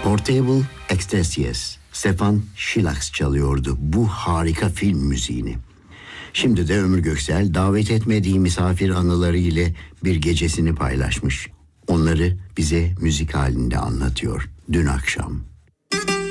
Portable Ecstasies, Stefan Schillax çalıyordu bu harika film müziğini. Şimdi de Ömür Göksel davet etmediği misafir anıları ile bir gecesini paylaşmış. Onları bize müzik halinde anlatıyor. Dün akşam.